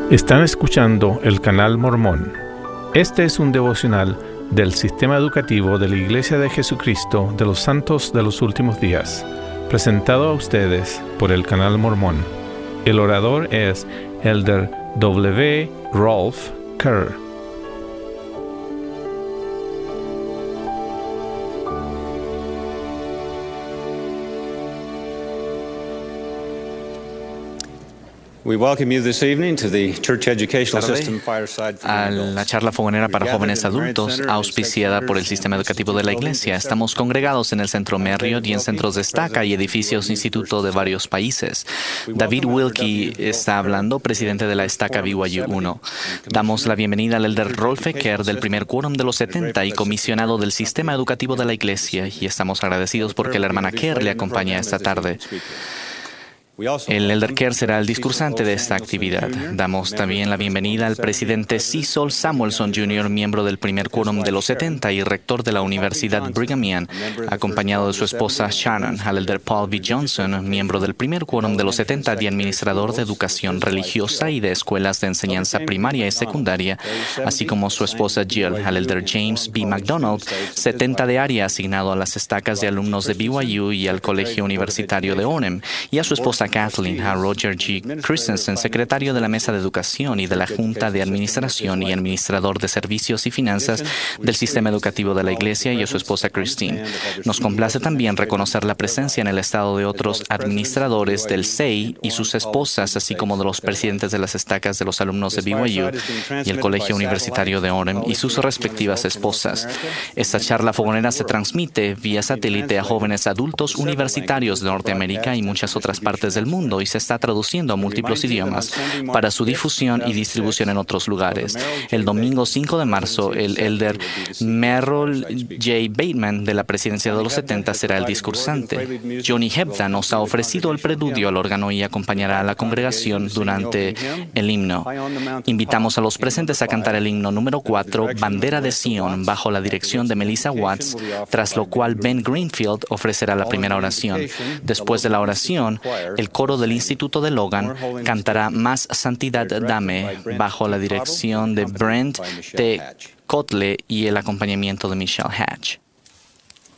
Están escuchando el canal Mormón. Este es un devocional del Sistema Educativo de la Iglesia de Jesucristo de los Santos de los Últimos Días, presentado a ustedes por el canal Mormón. El orador es Elder W. Rolf Kerr. We welcome you this evening to the Church Educational System Fireside for A Young Adults. la charla fogonera para jóvenes adultos, auspiciada por el Sistema Educativo de la Iglesia. Estamos congregados en el Centro Marriott y en centros de Estaca y edificios instituto de varios países. David Wilkie está hablando, presidente de la Estaca BYU 1. Damos la bienvenida al Elder Rolf Kerr del primer quórum de los 70 y comisionado del Sistema Educativo de la Iglesia, y estamos agradecidos porque la hermana Kerr le acompaña esta tarde. El Elder Kerr será el discursante de esta actividad. Damos también la bienvenida al presidente Cecil Samuelson Jr., miembro del primer quórum de los 70 y rector de la Universidad Brigham Young, acompañado de su esposa Shannon, al Elder Paul B. Johnson, miembro del primer quórum de los 70 y administrador de educación religiosa y de escuelas de enseñanza primaria y secundaria, así como su esposa Jill, al Elder James B. McDonald, 70 de área asignado a las estacas de alumnos de BYU y al Colegio Universitario de Orem, y a su esposa Kathleen, a Roger G. Christensen, secretario de la Mesa de Educación y de la Junta de Administración y administrador de Servicios y Finanzas del Sistema Educativo de la Iglesia, y a su esposa Christine. Nos complace también reconocer la presencia en el estado de otros administradores del SEI y sus esposas, así como de los presidentes de las estacas de los alumnos de BYU y el Colegio Universitario de Orem y sus respectivas esposas. Esta charla fogonera se transmite vía satélite a jóvenes adultos universitarios de Norteamérica y muchas otras partes del mundo, y se está traduciendo a múltiples idiomas para su difusión y distribución en otros lugares. El domingo 5 de marzo, el Elder Merrill J. Bateman de la Presidencia de los 70 será el discursante. Johnny Hebda nos ha ofrecido el preludio al órgano y acompañará a la congregación durante el himno. Invitamos a los presentes a cantar el himno número 4, Bandera de Sion, bajo la dirección de Melissa Watts, tras lo cual Ben Greenfield ofrecerá la primera oración. Después de la oración, el coro del Instituto de Logan cantará Más Santidad Dame, bajo la dirección de Brent T. Kotle y el acompañamiento de Michelle Hatch.